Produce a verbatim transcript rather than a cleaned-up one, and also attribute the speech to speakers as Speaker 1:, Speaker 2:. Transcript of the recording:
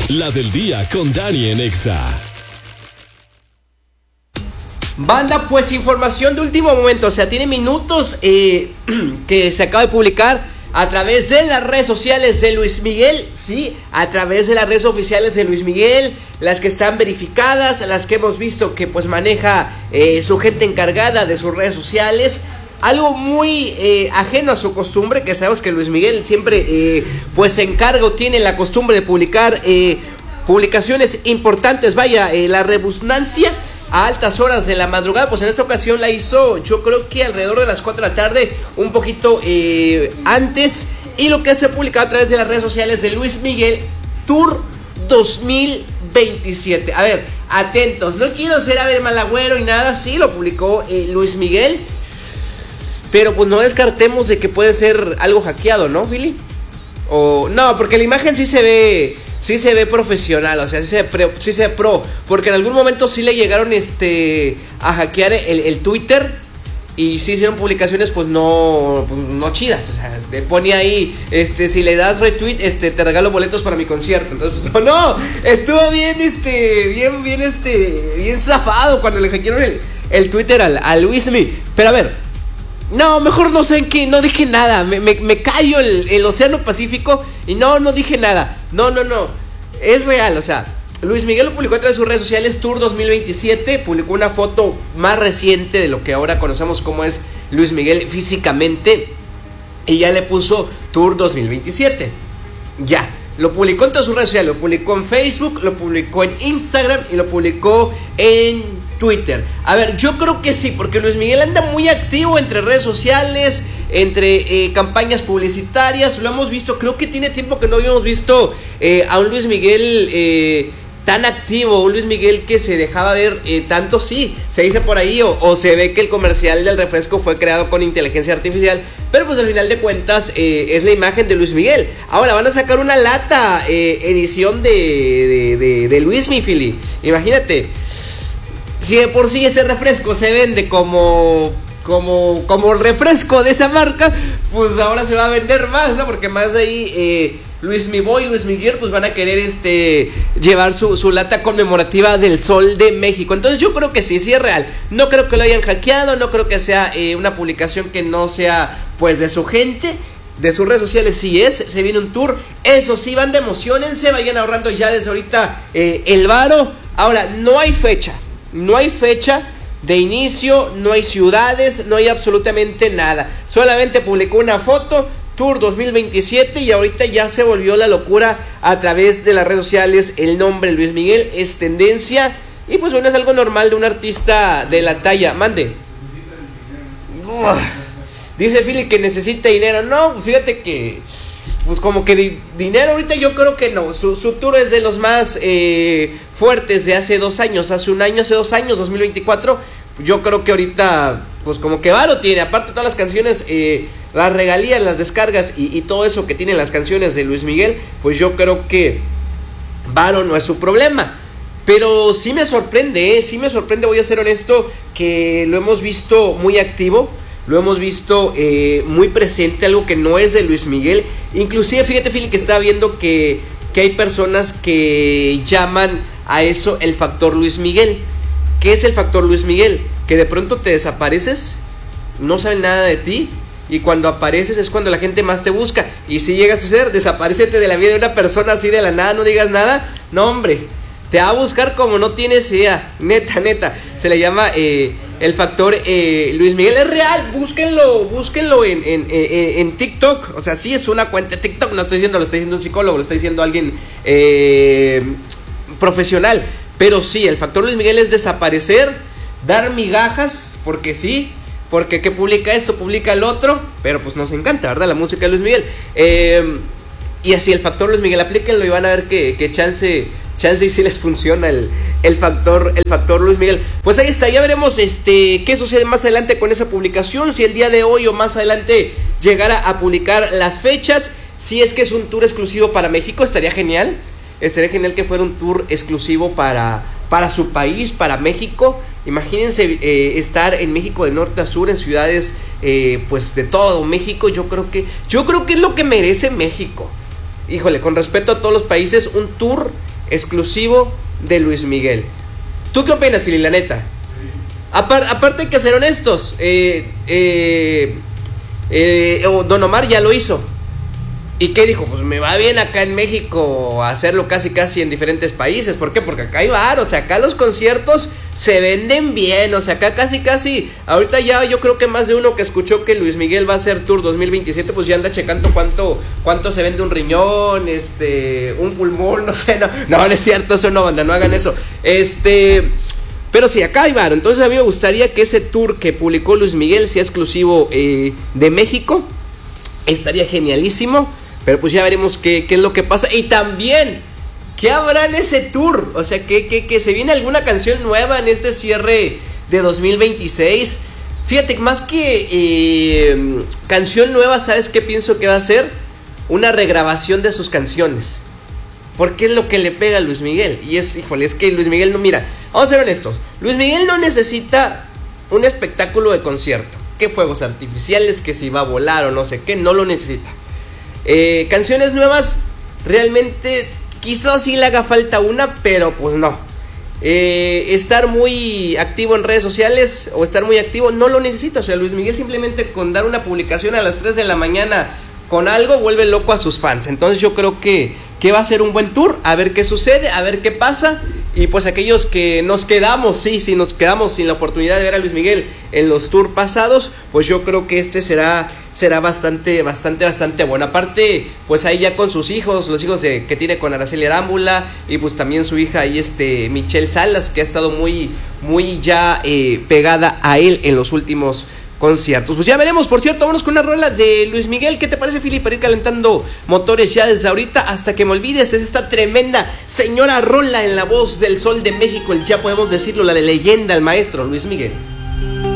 Speaker 1: La del día con Dani en Exa.
Speaker 2: Banda, pues información de último momento, o sea, tiene minutos eh, que se acaba de publicar a través de las redes sociales de Luis Miguel, sí, a través de las redes oficiales de Luis Miguel, las que están verificadas, las que hemos visto que pues maneja eh, su gente encargada de sus redes sociales. Algo muy eh, ajeno a su costumbre, que sabemos que Luis Miguel siempre eh, pues se encarga o tiene la costumbre de publicar eh, publicaciones importantes, vaya, eh, la redundancia, a altas horas de la madrugada. Pues en esta ocasión la hizo, yo creo que alrededor de las cuatro de la tarde, un poquito eh, antes. Y lo que se ha publicado a través de las redes sociales de Luis Miguel, Tour dos mil veintisiete. A ver, atentos, no quiero ser a ver malagüero y nada, sí, lo publicó eh, Luis Miguel, pero pues no descartemos de que puede ser algo hackeado, ¿no, Philly? O no, porque la imagen sí se ve, sí se ve profesional, o sea, sí se ve, pre, sí se ve pro, porque en algún momento sí le llegaron este a hackear el, el Twitter y sí hicieron publicaciones pues no, no chidas, o sea, te ponía ahí, este, si le das retweet, este, te regalo boletos para mi concierto. Entonces, pues, no, estuvo bien, este, bien, bien, este, bien zafado cuando le hackearon el, el Twitter al, a Luismi. Pero a ver, no, mejor no sé en qué, no dije nada, me, me, me callo el, el océano Pacífico y no, no dije nada, no, no, no, es real, o sea, Luis Miguel lo publicó a través de sus redes sociales, Tour dos mil veintisiete, publicó una foto más reciente de lo que ahora conocemos como es Luis Miguel físicamente, y ya le puso Tour dos mil veintisiete, ya, lo publicó en todas sus redes sociales, lo publicó en Facebook, lo publicó en Instagram y lo publicó en Twitter. A ver, yo creo que sí, porque Luis Miguel anda muy activo entre redes sociales, entre eh, campañas publicitarias, lo hemos visto, creo que tiene tiempo que no habíamos visto eh, a un Luis Miguel eh, tan activo, un Luis Miguel que se dejaba ver eh, tanto, sí, se dice por ahí, o, o se ve que el comercial del refresco fue creado con inteligencia artificial, pero pues al final de cuentas eh, es la imagen de Luis Miguel. Ahora van a sacar una lata eh, edición de, de, de, de Luis Miguel, imagínate. Si de por sí ese refresco se vende como, como, como el refresco de esa marca, pues ahora se va a vender más, ¿no? Porque más de ahí eh, Luis Mi Boy y Luis Miguel pues van a querer este llevar su, su lata conmemorativa del Sol de México. Entonces yo creo que sí, sí es real. No creo que lo hayan hackeado, no creo que sea eh, una publicación que no sea pues de su gente. De sus redes sociales sí es, se viene un tour. Eso sí, van de emocionense, vayan ahorrando ya desde ahorita eh, el varo. Ahora, no hay fecha. No hay fecha de inicio, no hay ciudades, no hay absolutamente nada. Solamente publicó una foto, Tour dos mil veintisiete, y ahorita ya se volvió la locura a través de las redes sociales. El nombre Luis Miguel es tendencia y pues bueno, es algo normal de un artista de la talla. Mande. Uf. Dice Philly que necesita dinero. No, fíjate que pues como que di- dinero ahorita yo creo que no. Su, su tour es de los más eh, fuertes de hace dos años. Hace un año, hace dos años, dos mil veinticuatro. Yo creo que ahorita pues como que varo tiene. Aparte todas las canciones, eh, las regalías, las descargas y, y todo eso que tienen las canciones de Luis Miguel, pues yo creo que varo no es su problema. Pero sí me sorprende, ¿eh? sí me sorprende, voy a ser honesto, que lo hemos visto muy activo. Lo hemos visto eh, muy presente, algo que no es de Luis Miguel. Inclusive, fíjate, Philly, que estaba viendo que, que hay personas que llaman a eso el factor Luis Miguel. ¿Qué es el factor Luis Miguel? Que de pronto te desapareces, no saben nada de ti, y cuando apareces es cuando la gente más te busca. Y si llega a suceder, desaparécete de la vida de una persona así de la nada, no digas nada. No, hombre, te va a buscar como no tienes idea. Neta, neta, se le llama... Eh, el factor eh, Luis Miguel. Es real, búsquenlo, búsquenlo en, en, en, en TikTok. O sea, sí es una cuenta de TikTok. No estoy diciendo, lo estoy diciendo un psicólogo, lo estoy diciendo alguien eh, profesional. Pero sí, el factor Luis Miguel es desaparecer, dar migajas, porque sí, porque que publica esto, publica el otro, pero pues nos encanta, ¿verdad? La música de Luis Miguel. Eh, y así el factor Luis Miguel, aplíquenlo y van a ver que, que chance... Chance y si les funciona el, el factor el factor Luis Miguel. Pues ahí está, ya veremos este qué sucede más adelante con esa publicación. Si el día de hoy o más adelante llegara a publicar las fechas. Si es que es un tour exclusivo para México, estaría genial. Estaría genial que fuera un tour exclusivo para, para su país, para México. Imagínense eh, estar en México de norte a sur, en ciudades eh, pues de todo México. Yo creo que Yo creo que es lo que merece México. Híjole, con respeto a todos los países, un tour exclusivo de Luis Miguel. ¿Tú qué opinas, Fili, la neta? Apar- aparte hay que ser honestos, eh, eh, eh, Don Omar ya lo hizo. ¿Y qué dijo? Pues me va bien acá en México hacerlo casi casi en diferentes países. ¿Por qué? Porque acá hay bar, o sea, acá los conciertos se venden bien, o sea, acá casi casi, ahorita ya yo creo que más de uno que escuchó que Luis Miguel va a hacer Tour dos mil veintisiete, pues ya anda checando cuánto, cuánto se vende un riñón, este, un pulmón, no sé, no, no, no es cierto, eso no, banda, no hagan eso, este... Pero sí, acá hay bar. Entonces a mí me gustaría que ese tour que publicó Luis Miguel sea exclusivo eh, de México. Estaría genialísimo. Pero pues ya veremos qué, qué es lo que pasa. Y también, ¿qué habrá en ese tour? O sea, que, que, que se viene alguna canción nueva en este cierre de dos mil veintiséis. Fíjate, más que eh, canción nueva, ¿sabes qué pienso que va a ser? Una regrabación de sus canciones. Porque es lo que le pega a Luis Miguel. Y es, híjole, es que Luis Miguel no, mira, vamos a ser honestos. Luis Miguel no necesita un espectáculo de concierto. Que fuegos artificiales, que si va a volar o no sé qué, no lo necesita. Eh, canciones nuevas, realmente quizás sí le haga falta una, pero pues no. Eh, estar muy activo en redes sociales o estar muy activo no lo necesita. O sea, Luis Miguel simplemente con dar una publicación a las tres de la mañana con algo vuelve loco a sus fans. Entonces yo creo que, que va a ser un buen tour. A ver qué sucede, a ver qué pasa. Y pues aquellos que nos quedamos, sí, sí, nos quedamos sin la oportunidad de ver a Luis Miguel en los tours pasados, pues yo creo que este será, será bastante, bastante, bastante bueno. Aparte, pues ahí ya con sus hijos, los hijos de, que tiene con Araceli Arámbula, y pues también su hija ahí, este, Michelle Salas, que ha estado muy, muy ya eh, pegada a él en los últimos conciertos. Pues ya veremos. Por cierto, vámonos con una rola de Luis Miguel. ¿Qué te parece, Fili, para ir calentando motores ya desde ahorita hasta que me olvides? Es esta tremenda señora rola en la voz del Sol de México, el ya podemos decirlo, la leyenda, el maestro Luis Miguel.